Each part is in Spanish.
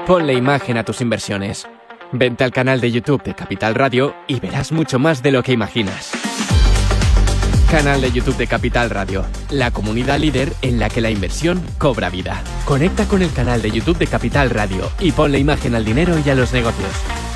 Ponle imagen a tus inversiones. Vente al canal de YouTube de Capital Radio y verás mucho más de lo que imaginas. Canal de YouTube de Capital Radio, la comunidad líder en la que la inversión cobra vida. Conecta con el canal de YouTube de Capital Radio y ponle imagen al dinero y a los negocios.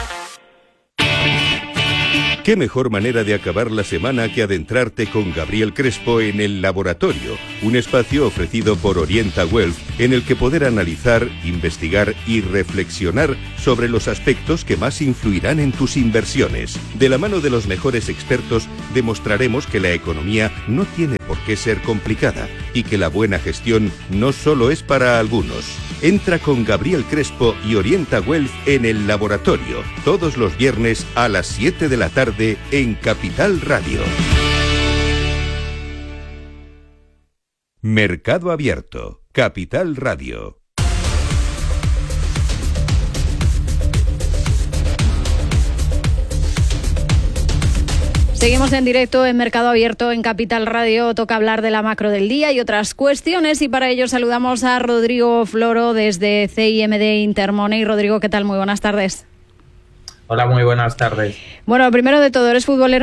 ¿Qué mejor manera de acabar la semana que adentrarte con Gabriel Crespo en El Laboratorio, un espacio ofrecido por Orienta Wealth en el que poder analizar, investigar y reflexionar sobre los aspectos que más influirán en tus inversiones? De la mano de los mejores expertos, demostraremos que la economía no tiene por qué ser complicada y que la buena gestión no solo es para algunos. Entra con Gabriel Crespo y Orienta Wealth en El Laboratorio, todos los viernes a las 7 de la tarde en Capital Radio. Mercado Abierto, Capital Radio. Seguimos en directo en Mercado Abierto en Capital Radio. Toca hablar de la macro del día y otras cuestiones, y para ello saludamos a Rodrigo Floro desde CIMD Intermoney. Rodrigo, ¿qué tal? Muy buenas tardes. Hola, muy buenas tardes. Bueno, primero de todo, ¿eres futbolero?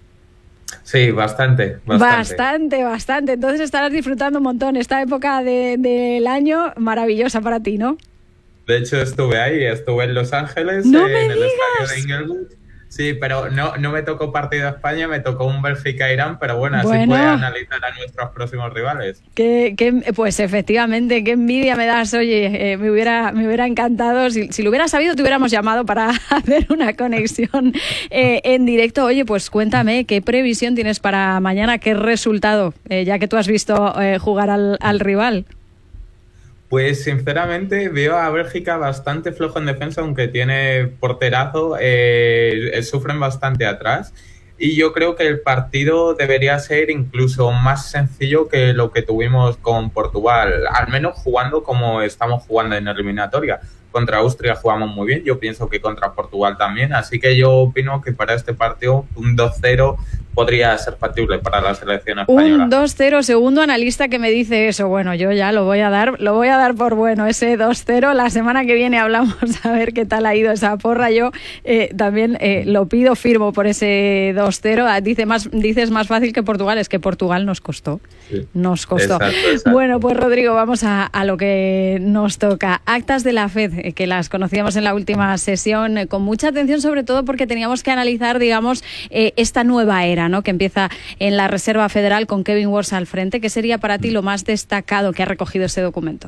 Sí, bastante. Bastante. Entonces estarás disfrutando un montón esta época del año, maravillosa para ti, ¿no? De hecho, estuve en Los Ángeles, ¡No en me el digas! estadio de Inglewood. Sí, pero no me tocó partido a España, me tocó un Bélgica-Irán, pero bueno, así puede analizar a nuestros próximos rivales. Pues efectivamente, qué envidia me das. Oye, me hubiera encantado, si lo hubiera sabido, te hubiéramos llamado para hacer una conexión en directo. Oye, pues cuéntame, ¿qué previsión tienes para mañana? ¿Qué resultado, ya que tú has visto jugar al rival? Pues sinceramente veo a Bélgica bastante flojo en defensa, aunque tiene porterazo, sufren bastante atrás, y yo creo que el partido debería ser incluso más sencillo que lo que tuvimos con Portugal, al menos jugando como estamos jugando en la eliminatoria. Contra Austria jugamos muy bien, yo pienso que contra Portugal también, así que yo opino que para este partido un 2-0 podría ser factible para la selección española. Un 2-0, segundo analista que me dice eso. Bueno, yo ya lo voy a dar por bueno, ese 2-0. La semana que viene hablamos a ver qué tal ha ido esa porra. Yo también lo pido, firmo por ese 2-0. Dices más fácil que Portugal, es que Portugal nos costó. Sí. Nos costó. Exacto. Bueno, pues Rodrigo, vamos a lo que nos toca. Actas de la FED, que las conocíamos en la última sesión con mucha atención, sobre todo porque teníamos que analizar, digamos, esta nueva era, ¿no?, que empieza en la Reserva Federal con Kevin Warsh al frente. ¿Qué sería para ti lo más destacado que ha recogido ese documento?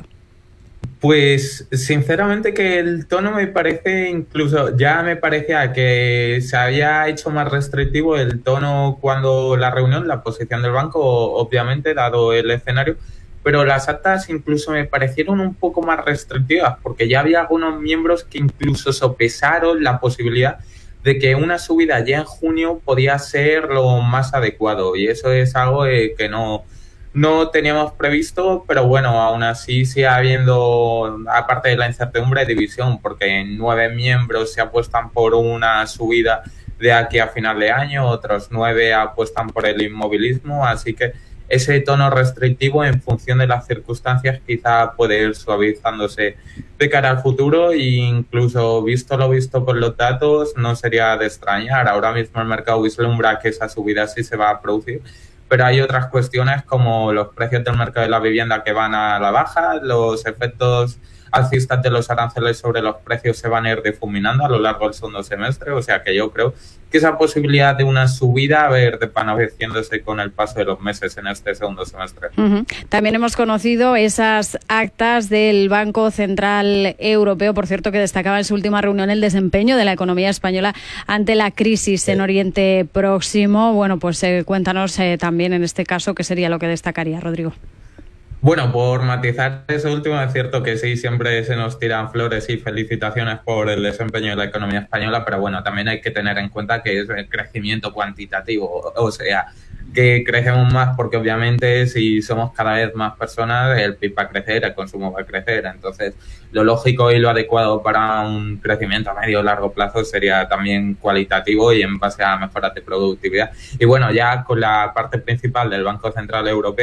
Pues sinceramente que el tono me parece, incluso ya me parecía que se había hecho más restrictivo el tono cuando la reunión, la posición del banco, obviamente, dado el escenario, pero las actas incluso me parecieron un poco más restrictivas, porque ya había algunos miembros que incluso sopesaron la posibilidad de que una subida ya en junio podía ser lo más adecuado, y eso es algo que no teníamos previsto, pero bueno, aún así sigue habiendo, aparte de la incertidumbre, división, porque en 9 miembros se apuestan por una subida de aquí a final de año, otros 9 apuestan por el inmovilismo, así que ese tono restrictivo en función de las circunstancias quizá puede ir suavizándose de cara al futuro, e incluso visto lo visto por los datos no sería de extrañar. Ahora mismo el mercado vislumbra que esa subida sí se va a producir, pero hay otras cuestiones como los precios del mercado de la vivienda que van a la baja, los efectos alcistas de los aranceles sobre los precios se van a ir difuminando a lo largo del segundo semestre, o sea que yo creo que esa posibilidad de una subida va a ir desvaneciéndose con el paso de los meses en este segundo semestre. Uh-huh. También hemos conocido esas actas del Banco Central Europeo, por cierto, que destacaba en su última reunión el desempeño de la economía española ante la crisis en Oriente Próximo. Bueno, pues cuéntanos también en este caso qué sería lo que destacaría, Rodrigo. Bueno, por matizar eso último, es cierto que sí, siempre se nos tiran flores y felicitaciones por el desempeño de la economía española, pero bueno, también hay que tener en cuenta que es el crecimiento cuantitativo, o sea, que crecemos más porque obviamente si somos cada vez más personas, el PIB va a crecer, el consumo va a crecer, entonces lo lógico y lo adecuado para un crecimiento a medio o largo plazo sería también cualitativo y en base a mejoras de productividad. Y bueno, ya con la parte principal del Banco Central Europeo,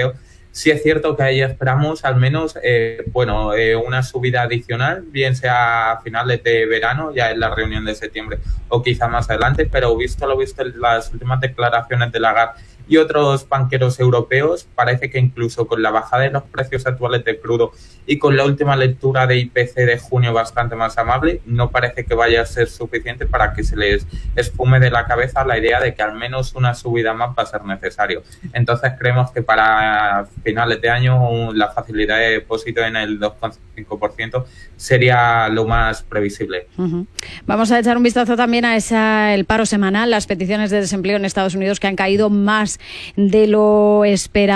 Sí es cierto que ahí esperamos al menos una subida adicional, bien sea a finales de verano, ya en la reunión de septiembre o quizá más adelante, pero visto lo visto en las últimas declaraciones de Lagarde y otros banqueros europeos, parece que incluso con la bajada de los precios actuales del crudo y con la última lectura de IPC de junio bastante más amable, no parece que vaya a ser suficiente para que se les esfume de la cabeza la idea de que al menos una subida más va a ser necesario. Entonces creemos que para finales de año la facilidad de depósito en el 2,5% sería lo más previsible. Uh-huh. Vamos a echar un vistazo también a el paro semanal, las peticiones de desempleo en Estados Unidos que han caído más de lo esperado.